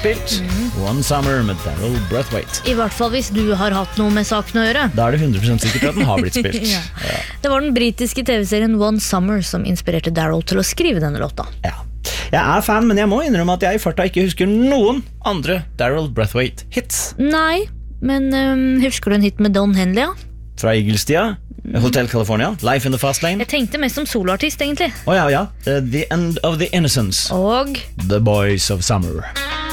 spilt. One Summer med Daryl Braithwaite. I hvert fall hvis du har hatt noe med saken å gjøre. Da er det 100% sikkert at den har blitt spilt. Ja. Det var den britiske TV-serien One Summer som inspirerte Daryl til å skrive denne låta. Ja. Jeg er fan, men jeg må innrømme at jeg i farta ikke husker noen andre Daryl Braithwaite-hits. Nei, men husker du en hit med Don Henley? Fra Eagle-tida, Hotel California, Life in the Fast Lane. Jeg tenkte mest som soloartist, egentlig. Ja. The End of the Innocence. Og The Boys of Summer.